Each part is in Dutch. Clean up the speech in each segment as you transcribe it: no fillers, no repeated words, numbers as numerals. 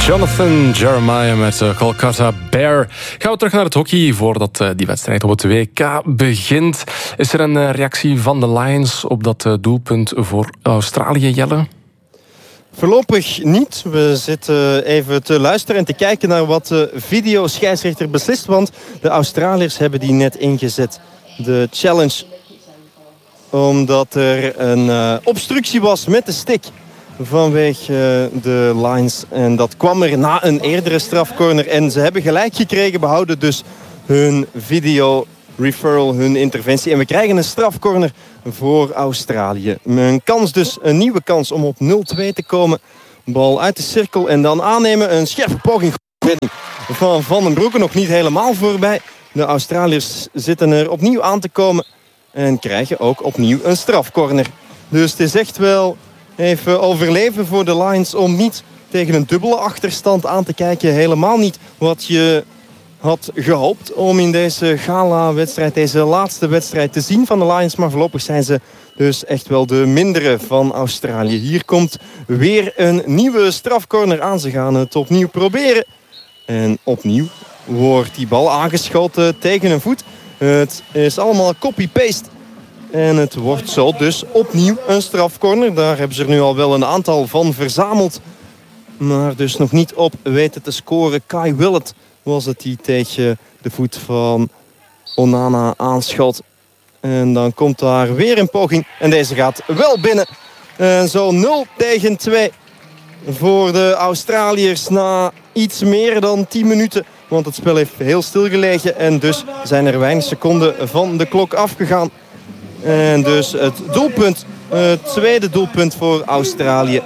Jonathan Jeremiah met Kolkata Bear. Gaan we terug naar het hockey voordat die wedstrijd op het WK begint. Is er een reactie van de Lions op dat doelpunt voor Australië, Jelle? Voorlopig niet. We zitten even te luisteren en te kijken naar wat de videoscheidsrechter beslist. Want de Australiërs hebben die net ingezet. De challenge. Omdat er een obstructie was met de stick vanwege de Lions. En dat kwam er na een eerdere strafcorner. En ze hebben gelijk gekregen, behouden dus hun video referral, hun interventie. En we krijgen een strafcorner voor Australië. Een kans dus, een nieuwe kans om op 0-2 te komen. Bal uit de cirkel en dan aannemen. Een scherpe poging van Van den Broeke. Nog niet helemaal voorbij. De Australiërs zitten er opnieuw aan te komen. En krijgen ook opnieuw een strafcorner. Dus het is echt wel even overleven voor de Lions om niet tegen een dubbele achterstand aan te kijken. Helemaal niet wat je had gehoopt om in deze gala-wedstrijd, deze laatste wedstrijd te zien van de Lions. Maar voorlopig zijn ze dus echt wel de mindere van Australië. Hier komt weer een nieuwe strafcorner aan. Ze gaan het opnieuw proberen. En opnieuw wordt die bal aangeschoten tegen een voet. Het is allemaal copy-paste. En het wordt zo dus opnieuw een strafcorner. Daar hebben ze er nu al wel een aantal van verzameld. Maar dus nog niet op weten te scoren. Kai Willett was het die tegen de voet van Onana aanschot. En dan komt daar weer een poging. En deze gaat wel binnen. En zo 0-2 voor de Australiërs na iets meer dan 10 minuten. Want het spel heeft heel stilgelegen. En dus zijn er weinig seconden van de klok afgegaan. En dus het doelpunt, het tweede doelpunt voor Australië.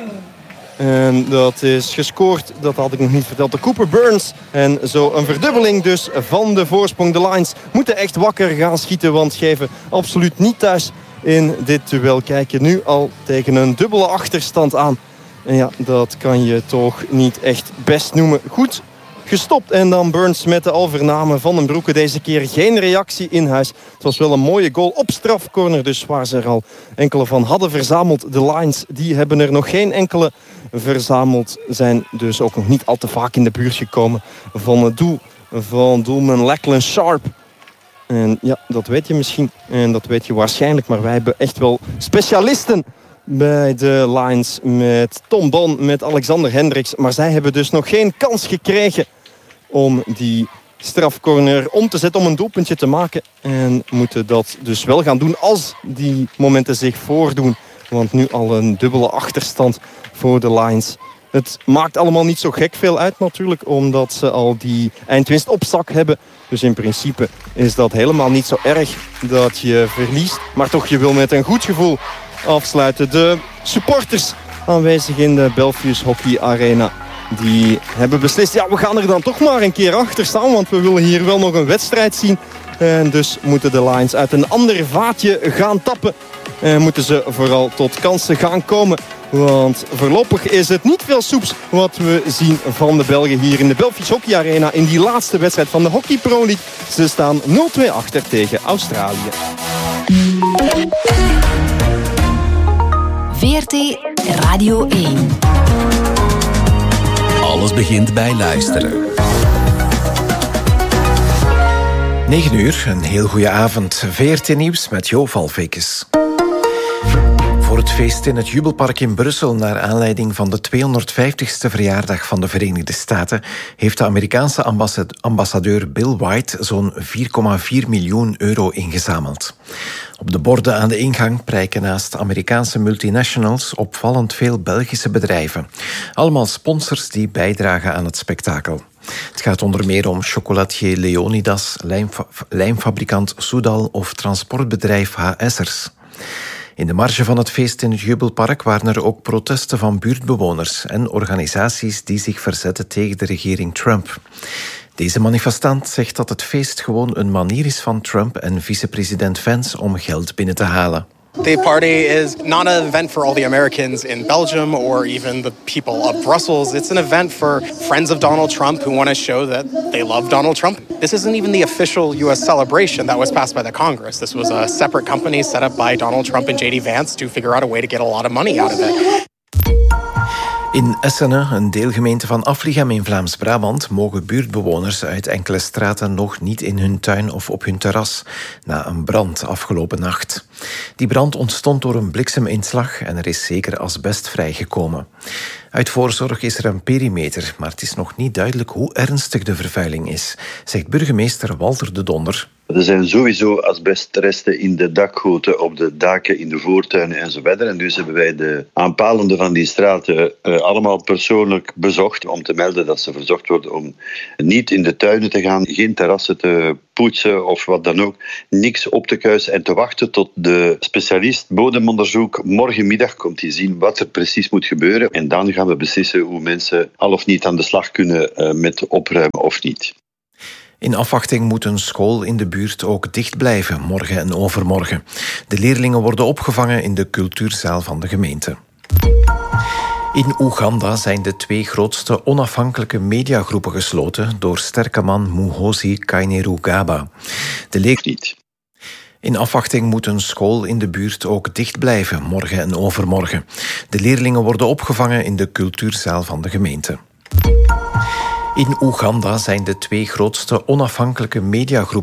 En dat is gescoord, dat had ik nog niet verteld, door Cooper Burns. En zo een verdubbeling dus van de voorsprong. De Lions moeten echt wakker gaan schieten, want geven absoluut niet thuis in dit duel. Kijken nu al tegen een dubbele achterstand aan. En ja, dat kan je toch niet echt best noemen. Goed gestopt en dan Burns met de overname van den Broeke. Deze keer geen reactie in huis. Het was wel een mooie goal op strafcorner, dus waar ze er al enkele van hadden verzameld. De Lions, die hebben er nog geen enkele verzameld. Zijn dus ook nog niet al te vaak in de buurt gekomen van het doel van doelman Lachlan Sharp. En ja, dat weet je misschien en dat weet je waarschijnlijk, maar wij hebben echt wel specialisten bij de Lions met Tom Bon, met Alexander Hendricks. Maar zij hebben dus nog geen kans gekregen om die strafcorner om te zetten, om een doelpuntje te maken. En moeten dat dus wel gaan doen als die momenten zich voordoen. Want nu al een dubbele achterstand voor de Lions. Het maakt allemaal niet zo gek veel uit natuurlijk, omdat ze al die eindwinst op zak hebben. Dus in principe is dat helemaal niet zo erg dat je verliest. Maar toch, je wil met een goed gevoel afsluiten. De supporters aanwezig in de Belfius Hockey Arena, die hebben beslist, ja, we gaan er dan toch maar een keer achter staan, want we willen hier wel nog een wedstrijd zien. En dus moeten de Lions uit een ander vaatje gaan tappen. En moeten ze vooral tot kansen gaan komen. Want voorlopig is het niet veel soeps wat we zien van de Belgen hier in de Belfius Hockey Arena in die laatste wedstrijd van de Hockey Pro League. Ze staan 0-2 achter tegen Australië. VRT Radio 1. Alles begint bij luisteren. 9 uur, een heel goede avond. VRT Nieuws met Jo Valvekes. Voor het feest in het Jubelpark in Brussel naar aanleiding van de 250ste verjaardag van de Verenigde Staten heeft de Amerikaanse ambassadeur Bill White zo'n €4,4 miljoen ingezameld. Op de borden aan de ingang prijken naast Amerikaanse multinationals opvallend veel Belgische bedrijven. Allemaal sponsors die bijdragen aan het spektakel. Het gaat onder meer om chocolatier Leonidas, lijmfabrikant Soudal of transportbedrijf HS'ers. In de marge van het feest in het Jubelpark waren er ook protesten van buurtbewoners en organisaties die zich verzetten tegen de regering Trump. Deze manifestant zegt dat het feest gewoon een manier is van Trump en vicepresident Vance om geld binnen te halen. The party is not an event for all the Americans in Belgium or even the people of Brussels. It's an event for friends of Donald Trump who want to show that they love Donald Trump. This isn't even the official U.S. celebration that was passed by the Congress. This was a separate company set up by Donald Trump and J.D. Vance to figure out a way to get a lot of money out of it. In Essene, een deelgemeente van Afligem in Vlaams-Brabant, mogen buurtbewoners uit enkele straten nog niet in hun tuin of op hun terras na een brand afgelopen nacht. Die brand ontstond door een blikseminslag en er is zeker asbest vrijgekomen. Uit voorzorg is er een perimeter, maar het is nog niet duidelijk hoe ernstig de vervuiling is, zegt burgemeester Walter de Donder. Er zijn sowieso asbestresten in de dakgoten, op de daken, in de voortuinen enzovoort. En dus hebben wij de aanpalenden van die straten allemaal persoonlijk bezocht om te melden dat ze verzocht worden om niet in de tuinen te gaan, geen terrassen te poetsen of wat dan ook, niks op te kuisen en te wachten tot de specialist bodemonderzoek morgenmiddag komt hij zien wat er precies moet gebeuren. En dan gaan we beslissen hoe mensen al of niet aan de slag kunnen met opruimen of niet. In afwachting moet een school in de buurt ook dicht blijven, morgen en overmorgen. De leerlingen worden opgevangen in de cultuurzaal van de gemeente. In Oeganda zijn de 2 grootste onafhankelijke mediagroepen gesloten door sterke man Muhoozi Kainerugaba. In afwachting moet een school in de buurt ook dicht blijven, morgen en overmorgen. De leerlingen worden opgevangen in de cultuurzaal van de gemeente. In Oeganda zijn de 2 grootste onafhankelijke mediagroepen